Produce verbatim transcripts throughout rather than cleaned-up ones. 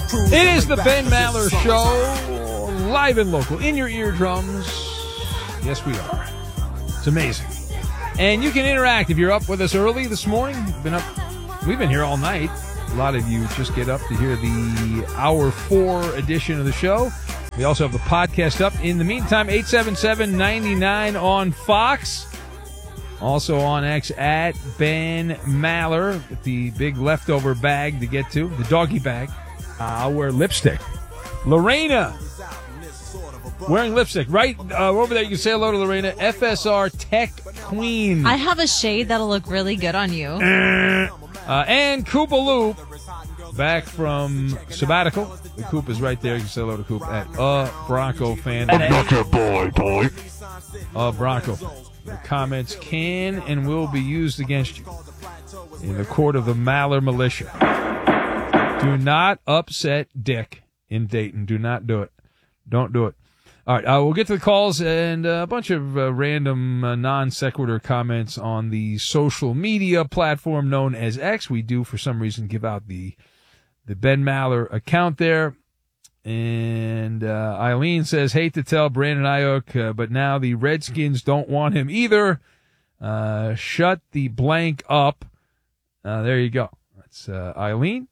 It is the Ben Maller Show, live and local, in your eardrums. Yes, we are. It's amazing. And you can interact if you're up with us early this morning. We've been up, we've been here all night. A lot of you just get up to hear the hour four edition of the show. We also have the podcast up. In the meantime, eight seven seven, nine nine on Fox. Also on X at Ben Maller with the big leftover bag to get to, the doggy bag. Uh, I'll wear lipstick. Lorena wearing lipstick. Right uh, over there, you can say hello to Lorena, F S R Tech Queen. I have a shade that'll look really good on you. Uh, and Koopa Loop, back from sabbatical. The Coop is right there. You can say hello to Coop at uh, Bronco fan. I'm not that boy, boy. Uh, Bronco. Your comments can and will be used against you in the court of the Maller militia. Do not upset Dick in Dayton. Do not do it. Don't do it. All right, uh, we'll get to the calls and a bunch of uh, random uh, non-sequitur comments on the social media platform known as X. We do, for some reason, give out the the Ben Maller account there. And uh, Eileen says, hate to tell Brandon Ayuk, uh, but now the Redskins don't want him either. Uh, shut the blank up. Uh, there you go. That's uh, Eileen.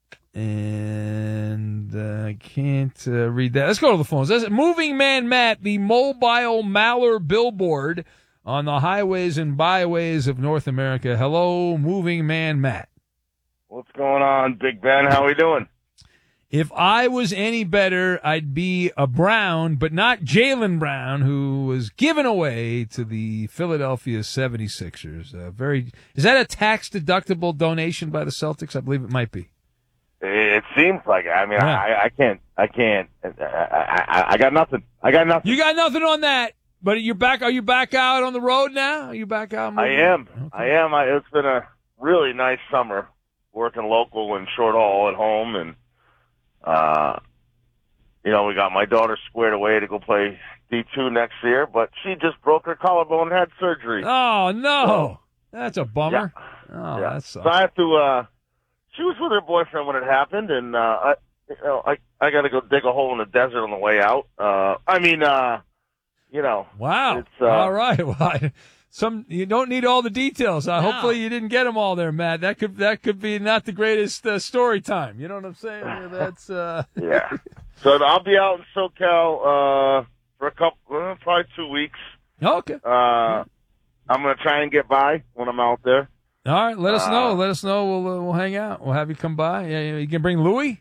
And I uh, can't uh, read that. Let's go to the phones. That's it. Moving Man Matt, the mobile Maller billboard on the highways and byways of North America. Hello, Moving Man Matt. What's going on, Big Ben? How we doing? If I was any better, I'd be a Brown, but not Jaylen Brown, who was given away to the Philadelphia seventy-sixers. Uh, very, is that a tax-deductible donation by the Celtics? I believe it might be. It seems like it. I mean, Yeah. I, I can't, I can't, I, I, I got nothing. I got nothing. You got nothing on that, but you're back. Are you back out on the road now? Are you back out? I am. Okay. I am. I, it's been a really nice summer working local and short haul at home, and uh, you know, we got my daughter squared away to go play D two next year, but she just broke her collarbone and had surgery. Oh no, So, that's a bummer. Yeah. Oh, yeah. that sucks. So I have to. Uh, she was with her boyfriend when it happened, and uh, I, you know, I, I got to go dig a hole in the desert on the way out. Uh, I mean, uh, you know. Wow. It's, uh, all right. Well, I, some you don't need all the details. Uh, No. Hopefully, you didn't get them all there, Matt. That could that could be not the greatest uh, story time. You know what I'm saying? That's uh. Yeah. So I'll be out in SoCal uh, for a couple, uh, probably two weeks. Okay. Uh, I'm gonna try and get by when I'm out there. All right. Let us uh, know. Let us know. We'll uh, we'll hang out. We'll have you come by. Yeah, yeah, you can bring Louie.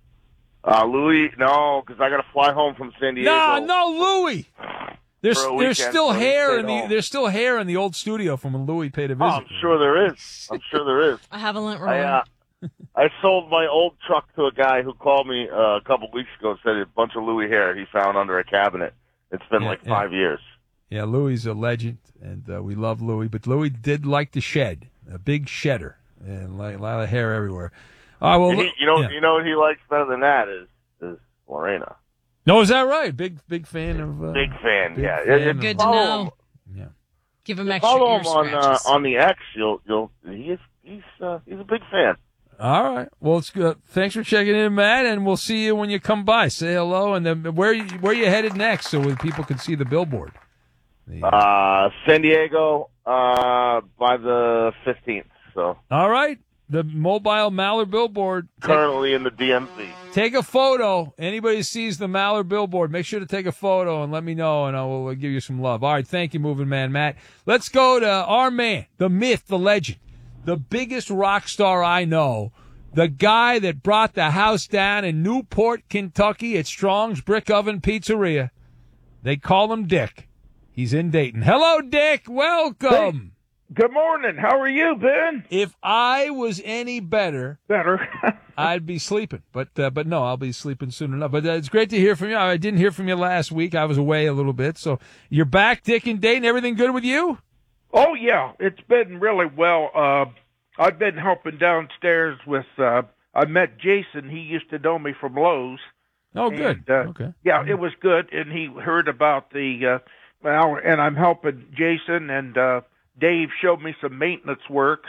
Uh, Louis, no, because I got to fly home from San Diego. No, no, Louie. There's For a there's weekend, still so he hair stayed in the home. there's still hair in the old studio from when Louie paid a Oh, visit. I'm sure there is. I'm sure there is. I have a lint I, roller. uh, I sold my old truck to a guy who called me uh, a couple weeks ago and said a bunch of Louis hair he found under a cabinet. It's been Yeah, like yeah. five years. Yeah, Louie's a legend, and uh, we love Louie. But Louie did like to shed, a big shedder, and like, a lot of hair everywhere. All right, well, And he, you know, yeah. you know what he likes better than that is is Lorena. No, is that right? Big, big fan of. Uh, Big fan, big yeah. fan It- of- Good to follow know. him. Yeah. Give him extra Follow ear him on uh, scratches. on the X. You'll you'll he's he's uh, he's a big fan. All right. Well, it's good. Thanks for checking in, Matt, and we'll see you when you come by. Say hello, and then where you, where you headed next, so that people can see the billboard. The- Uh, San Diego uh, by the fifteenth. So All right. The mobile Maller billboard. Take, currently in the D M V. take a photo. Anybody sees the Maller billboard, make sure to take a photo and let me know, and I will uh, give you some love. All right. Thank you, Moving Man Matt. Let's go to our man, the myth, the legend, the biggest rock star I know, the guy that brought the house down in Newport, Kentucky at Strong's Brick Oven Pizzeria. They call him Dick. He's in Dayton. Hello, Dick. Welcome. Good morning. How are you, Ben? If I was any better, Better. I'd be sleeping. But uh, but no, I'll be sleeping soon enough. But uh, it's great to hear from you. I didn't hear from you last week. I was away a little bit. So you're back, Dick, in Dayton. Everything good with you? Oh, yeah. It's been really well. Uh, I've been helping downstairs with, uh, I met Jason. He used to know me from Lowe's. Oh, good. And, uh, okay. Yeah, it was good. And he heard about the, uh, well, and I'm helping Jason, and uh, Dave showed me some maintenance work.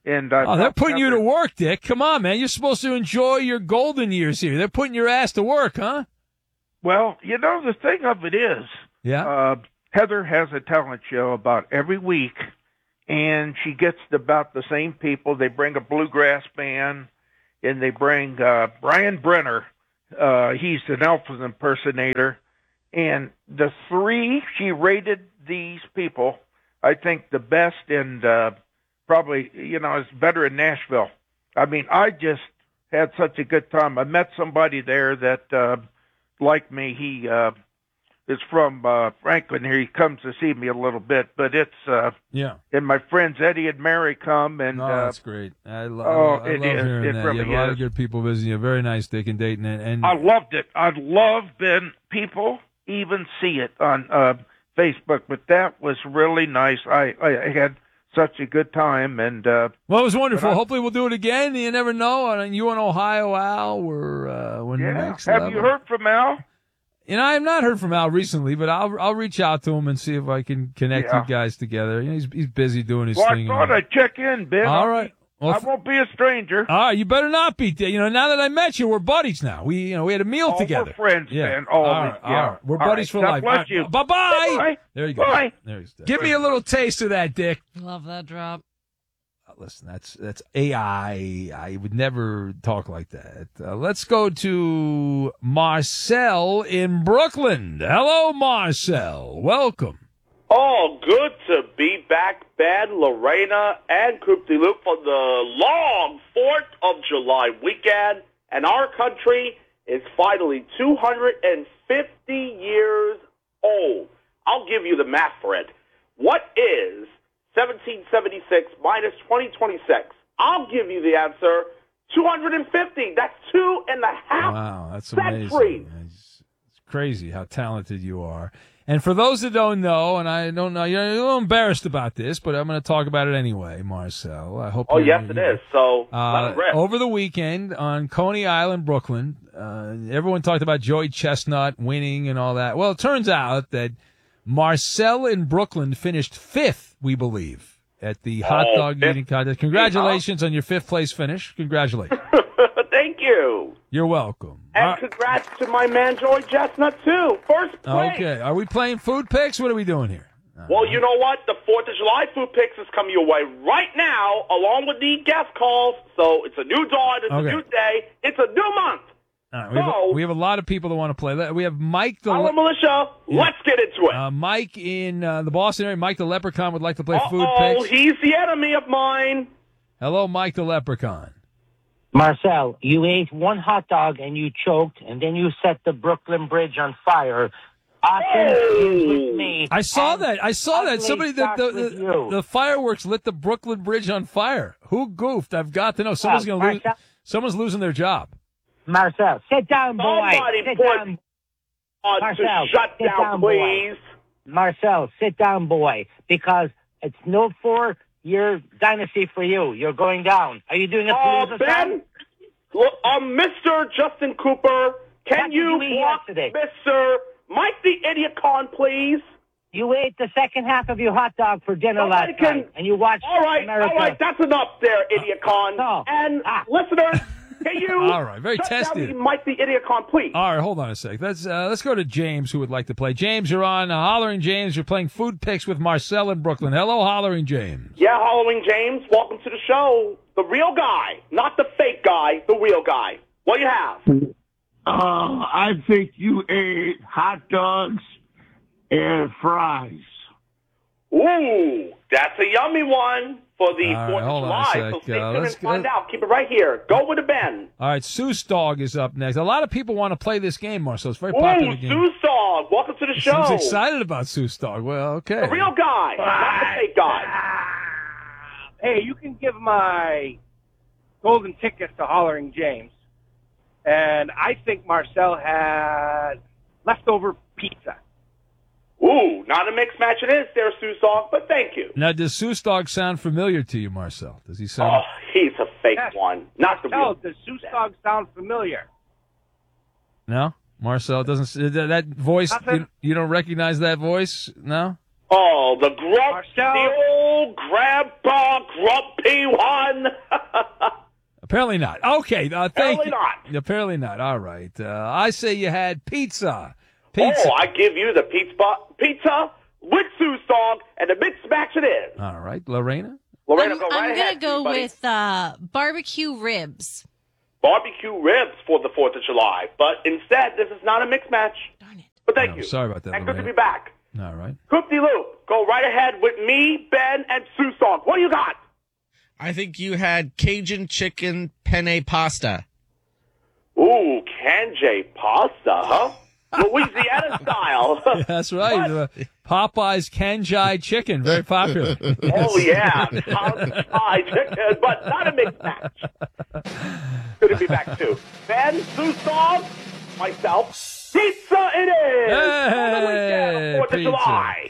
And uh, oh, they're putting you to work, Dick. Come on, man. You're supposed to enjoy your golden years here. They're putting your ass to work, huh? Well, you know, the thing of it is, yeah. Uh, Heather has a talent show about every week, and she gets about the same people. They bring a bluegrass band, and they bring uh, Brian Brenner. Uh, he's an Elvis impersonator. And the three, she rated these people, I think, the best, and uh, probably, you know, it's better in Nashville. I mean, I just had such a good time. I met somebody there that, uh, like me, he uh, is from uh, Franklin here. He comes to see me a little bit, but it's, uh, yeah. And my friends Eddie and Mary come, and oh, uh, that's great. I, lo- oh, I it love is. hearing It that. really you have a lot is. of good people visiting you. Very nice, Dick and Dayton. And, and I loved it. I love when people even see it on uh, Facebook, but that was really nice. I, I had such a good time, and uh, well, it was wonderful. I, Hopefully, we'll do it again. You never know. And you in Ohio, Al, we're uh, when yeah. next Have level. you heard from Al? You know, I have not heard from Al recently, but I'll I'll reach out to him and see if I can connect yeah. you guys together. You know, he's he's busy doing his well, thing. I thought I'd check in, Ben. All right. Well, I won't be a stranger. All right, you better not be. You know, now that I met you, we're buddies now. We, you know, we had a meal oh, together. We're friends, yeah. Ben. Always. All right, yeah. all right. We're all buddies right. for God life. bless Right. you. Bye bye. Bye. There you go. Bye. There he's Give me a little taste of that, Dick. Love that drop. Listen, that's that's A I. I would never talk like that. Uh, let's go to Marcel in Brooklyn. Hello, Marcel. Welcome. Oh, good to be back, Ben, Lorena, and Coupe de Loop for the long fourth of July weekend. And our country is finally two hundred fifty years old. I'll give you the math for it. What is seventeen seventy-six minus twenty twenty-six? I'll give you the answer, two hundred fifty. That's two and a half Wow, that's centuries. amazing. It's, it's crazy how talented you are. And for those that don't know, and I don't know, you're a little embarrassed about this, but I'm going to talk about it anyway, Marcel. I hope. Oh, yes, it is. So, uh, let it rip. over the weekend on Coney Island, Brooklyn, uh, everyone talked about Joey Chestnut winning and all that. Well, it turns out that Marcel in Brooklyn finished fifth, we believe, at the hot Oh, dog fifth? eating contest. Congratulations on your fifth place finish. Congratulations. Thank you. You're welcome. And Uh, congrats to my man, Joey Chestnut, too. First place. okay. Are we playing food picks? What are we doing here? Well, you know what? The fourth of July food picks is coming your way right now, along with the guest calls. So it's a new dawn. It's Okay. a new day. It's a new month. All right, we, have a, So- we have a lot of people that want to play. Let- We have Mike the Hello, Le- militia. Let's get into it. uh, Mike in uh, the Boston area. Mike the Leprechaun would like to play food Uh-oh, picks. he's the enemy of mine. Hello, Mike the Leprechaun. Marcel, you ate one hot dog and you choked, and then you set the Brooklyn Bridge on fire. Austin is with me. I saw and that. I saw that. ugly Somebody the starts the, with the, you. the fireworks lit the Brooklyn Bridge on fire. Who goofed? I've got to know. Someone's Well, going to lose. Marcel- Someone's losing their job. Marcel, sit down, boy. Somebody sit put- down. Uh, Marcel, to shut sit down, down, boy. please. Marcel, sit down, boy, because it's no four-year dynasty for you. You're going down. Are you doing a Uh, Palooza Ben, song? look, uh, Mister Justin Cooper, can What did you you eat block yesterday? Mister Mike the Idiot Con, please? You ate the second half of your hot dog for dinner Somebody last can- night, and you watched All right, America. all right, that's enough there, Idiot Con. no. And Ah. listeners, can you All right, very shut testy. down the Mike the Idiot Con, please? All right, hold on a sec. Let's uh, let's go to James, who would like to play. James, you're on uh, Hollering James. You're playing food picks with Marcel in Brooklyn. Hello, Hollering James. Yeah, Halloween James, welcome to the show. The real guy, not the fake guy, the real guy. What do you have? Uh, I think you ate hot dogs and fries. Ooh, that's a yummy one for the All right, fourth of hold on a July. sec. So stay Uh, tuned let's and find go- out. Keep it right here. Go with the Ben. All right, Seuss Dog is up next. A lot of people want to play this game, Marcel. It's a very Ooh, popular game. Seuss Dog, welcome to the show. Seems excited about Seuss Dog. Well, okay. The real guy, not the fake guy. Hey, you can give my golden tickets to Hollering James. And I think Marcel had leftover pizza. Ooh, not a mixed match it is there, Seuss Dog, but thank you. Now, does Seuss Dog sound familiar to you, Marcel? Does he Oh, sound? he's a fake Yes. one, not the Marcel, real. does Seuss Dog sound familiar? No, Marcel doesn't. That, that voice, Nothing. you, you don't recognize that voice? No. Oh, the grump, Marcel. the old Oh, Grandpa Grumpy one. Apparently not. Okay, uh, thank Apparently you. not. Apparently not. All right. Uh, I say you had pizza. Pizza. Oh, I give you the pizza, pizza with Sue Song, and the mixed match it is. All right, Lorena? Lorena, I'm, go right I'm ahead. gonna go buddy. with uh, barbecue ribs. Barbecue ribs for the fourth of July. But instead, this is not a mixed match. Darn it. But thank No, you. sorry about that, And good to Lorena. be back. All right. Coopty Loop, go right ahead with me, Ben, and Sue Song. What do you got? I think you had Cajun chicken penne pasta. Ooh, Kanjay pasta, huh? Louisiana style. That's right. Uh, Popeye's Kanjai chicken, very popular. Oh, yeah. Kanjay chicken, but not a mixed match. Good to be back, too. Ben, Sue Song, myself. Pizza it is! For the weekend, fourth of July.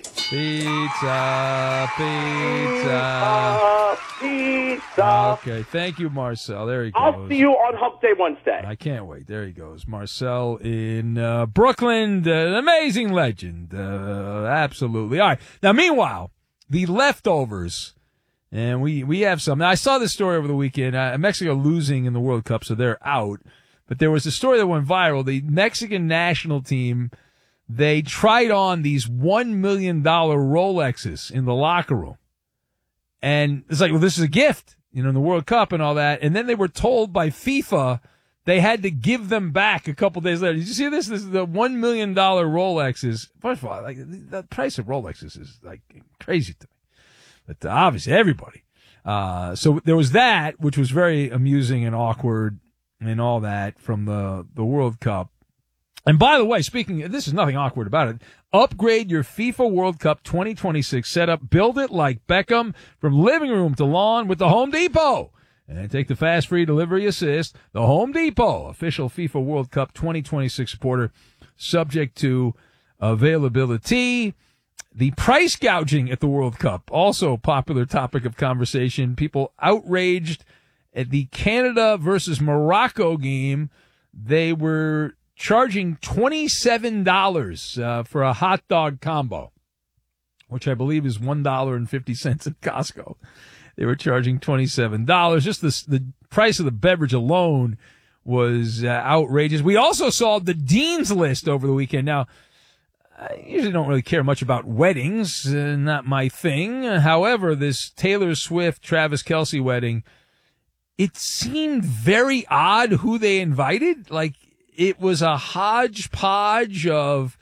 Pizza, pizza. Uh, pizza. Okay, thank you, Marcel. There he goes. I'll see you on Hump Day Wednesday. I can't wait. There he goes. Marcel in uh, Brooklyn, uh, an amazing legend. Uh, absolutely. All right. Now, meanwhile, the leftovers, and we, we have some. Now, I saw this story over the weekend. Uh, Mexico losing in the World Cup, so they're out. But there was a story that went viral. The Mexican national team, they tried on these one million dollars Rolexes in the locker room. And it's like, well, this is a gift, you know, in the World Cup and all that. And then they were told by FIFA they had to give them back a couple days later. Did you see this? This is the one million dollars Rolexes. First of all, like, the price of Rolexes is like crazy to me. But uh, obviously everybody. Uh, so there was that, which was very amusing and awkward and all that from the, the World Cup. And by the way, speaking, this is nothing awkward about it. Upgrade your FIFA World Cup twenty twenty-six setup. Build it like Beckham from living room to lawn with the Home Depot. And take the fast free delivery assist. The Home Depot, official FIFA World Cup twenty twenty-six supporter, subject to availability. The price gouging at the World Cup, also a popular topic of conversation. People outraged at the Canada versus Morocco game. They were charging twenty-seven dollars uh, for a hot dog combo, which I believe is one dollar and fifty cents at Costco. They were charging twenty-seven dollars. Just the, the price of the beverage alone was uh, outrageous. We also saw the Dean's List over the weekend. Now, I usually don't really care much about weddings, uh, not my thing. However, this Taylor Swift, Travis Kelce wedding, it seemed very odd who they invited. Like, it was a hodgepodge of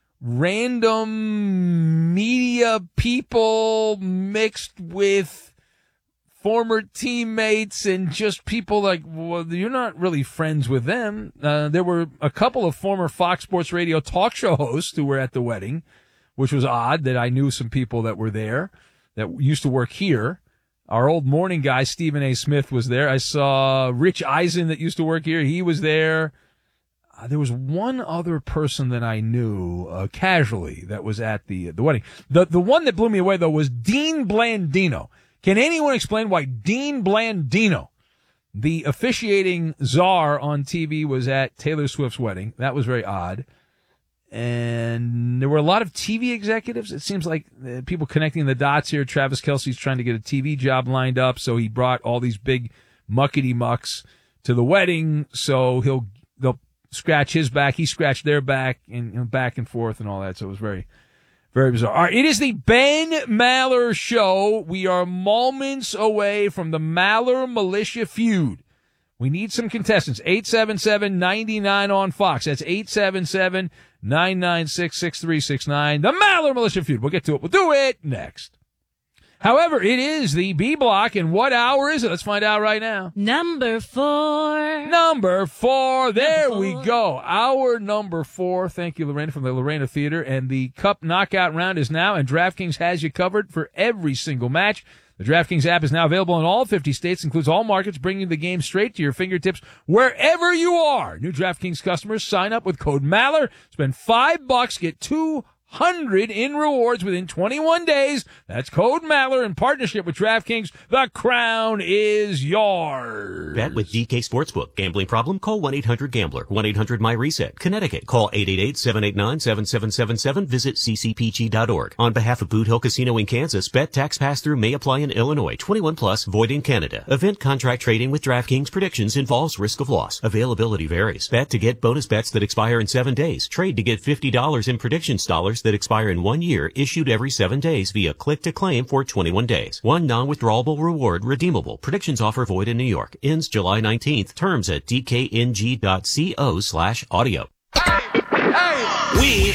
random media people mixed with former teammates and just people like, well, you're not really friends with them. Uh, there were a couple of former Fox Sports Radio talk show hosts who were at the wedding, which was odd that I knew some people that were there that used to work here. Our old morning guy, Stephen A. Smith, was there. I saw Rich Eisen that used to work here. He was there. Uh, there was one other person that I knew uh, casually that was at the the wedding. The the one that blew me away, though, was Dean Blandino. Can anyone explain why Dean Blandino, the officiating czar on T V, was at Taylor Swift's wedding? That was very odd. And there were a lot of T V executives. It seems like uh, people connecting the dots here. Travis Kelce's trying to get a T V job lined up, so he brought all these big muckety mucks to the wedding. So he'll they'll scratch his back, he scratched their back, and you know, back and forth and all that. So it was very, very bizarre. All right, it is the Ben Maller Show. We are moments away from the Maller Militia feud. We need some contestants. eight seven seven, nine nine on Fox. That's eight seven seven, nine nine six, six three six nine. The Maller Militia feud. We'll get to it. We'll do it next. However, it is the B block, and what hour is it? Let's find out right now. Number four. Number four. There Number we four. go. Hour number four. Thank you, Lorena, from the Lorena Theater. And the Cup Knockout round is now, and DraftKings has you covered for every single match. The DraftKings app is now available in all fifty states, includes all markets, bringing the game straight to your fingertips wherever you are. New DraftKings customers sign up with code Maller. Spend five bucks, get two hundred in rewards within twenty-one days. That's code Maller in partnership with DraftKings. The crown is yours. Bet with D K Sportsbook. Gambling problem? Call one eight hundred gambler. one eight hundred my reset. Connecticut. Call eight eight eight, seven eight nine, seven seven seven seven. Visit c c p g dot org. On behalf of Boot Hill Casino in Kansas, bet tax pass-through may apply in Illinois. twenty-one plus, void in Canada. Event contract trading with DraftKings predictions involves risk of loss. Availability varies. Bet to get bonus bets that expire in seven days. Trade to get fifty dollars in predictions dollars that expire in one year, issued every seven days via click to claim for twenty-one days. One non-withdrawable reward redeemable. Predictions offer void in New York. Ends July nineteenth. Terms at d k n g dot co slash audio. We